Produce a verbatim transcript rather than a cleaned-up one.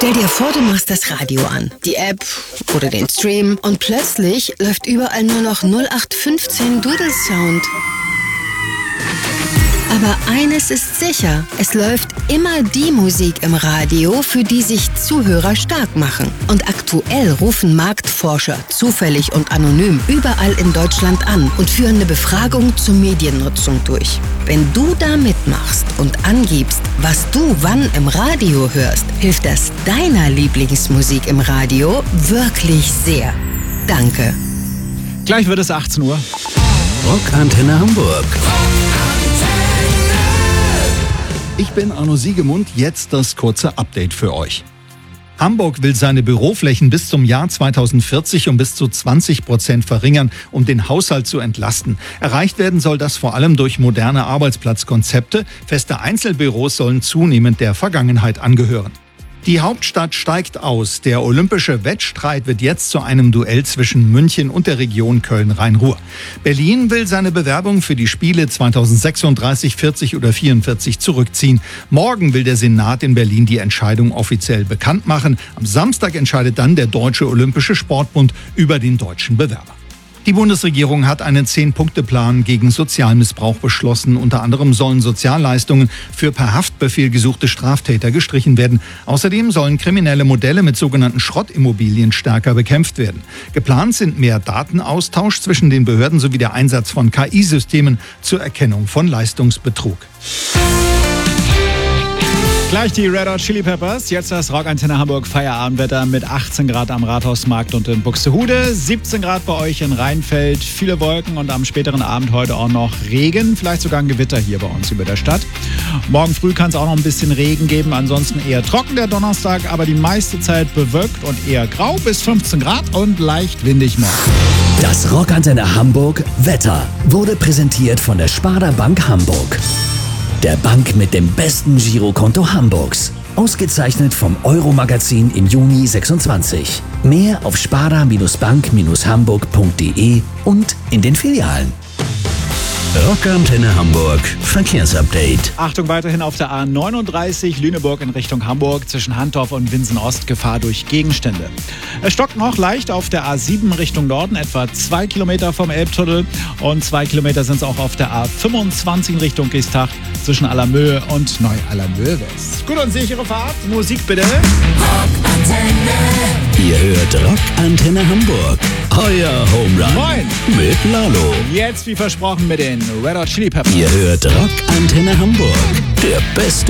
Stell dir vor, du machst das Radio an, die App oder den Stream und plötzlich läuft überall nur noch null acht fünfzehn Doodle-Sound. Aber eines ist sicher, es läuft immer die Musik im Radio, für die sich Zuhörer stark machen. Und aktuell rufen Marktforscher zufällig und anonym überall in Deutschland an und führen eine Befragung zur Mediennutzung durch. Wenn du da mitmachst und angibst, was du wann im Radio hörst, hilft das deiner Lieblingsmusik im Radio wirklich sehr. Danke. Gleich wird es achtzehn Uhr. Rockantenne Hamburg. Ich bin Arno Siegemund, jetzt das kurze Update für euch. Hamburg will seine Büroflächen bis zum Jahr zweitausendvierzig um bis zu zwanzig Prozent verringern, um den Haushalt zu entlasten. Erreicht werden soll das vor allem durch moderne Arbeitsplatzkonzepte. Feste Einzelbüros sollen zunehmend der Vergangenheit angehören. Die Hauptstadt steigt aus. Der olympische Wettstreit wird jetzt zu einem Duell zwischen München und der Region Köln-Rhein-Ruhr. Berlin will seine Bewerbung für die Spiele zweitausendsechsunddreißig, vierzig oder vierundvierzig zurückziehen. Morgen will der Senat in Berlin die Entscheidung offiziell bekannt machen. Am Samstag entscheidet dann der Deutsche Olympische Sportbund über den deutschen Bewerber. Die Bundesregierung hat einen Zehn-Punkte-Plan gegen Sozialmissbrauch beschlossen. Unter anderem sollen Sozialleistungen für per Haftbefehl gesuchte Straftäter gestrichen werden. Außerdem sollen kriminelle Modelle mit sogenannten Schrottimmobilien stärker bekämpft werden. Geplant sind mehr Datenaustausch zwischen den Behörden sowie der Einsatz von K I-Systemen zur Erkennung von Leistungsbetrug. Gleich die Red Hot Chili Peppers. Jetzt das Rockantenne Hamburg Feierabendwetter mit achtzehn Grad am Rathausmarkt und in Buxtehude, siebzehn Grad bei euch in Rheinfeld, viele Wolken und am späteren Abend heute auch noch Regen, vielleicht sogar ein Gewitter hier bei uns über der Stadt. Morgen früh kann es auch noch ein bisschen Regen geben, ansonsten eher trocken der Donnerstag, aber die meiste Zeit bewölkt und eher grau bis fünfzehn Grad und leicht windig morgen. Das Rockantenne Hamburg Wetter wurde präsentiert von der Sparda Bank Hamburg. Der Bank mit dem besten Girokonto Hamburgs. Ausgezeichnet vom Euro-Magazin im Juni sechsundzwanzig. Mehr auf sparda-bank hamburg punkt de und in den Filialen. Rockantenne Hamburg Verkehrsupdate. Achtung, weiterhin auf der A neununddreißig Lüneburg in Richtung Hamburg zwischen Handorf und Winsen-Ost Gefahr durch Gegenstände. Es stockt noch leicht auf der A sieben Richtung Norden, etwa zwei Kilometer vom Elbtunnel und zwei Kilometer sind es auch auf der A fünfundzwanzig in Richtung Geesthacht zwischen Allermöhe und Neu-Allermöhe West. Gut und sichere Fahrt, Musik bitte. Rockantenne. Ihr hört Rockantenne Hamburg. Euer Home Run. Moin. Mit Lalo. Jetzt wie versprochen mit den Red Hot Chili Peppers. Ihr hört Rockantenne Hamburg. Der beste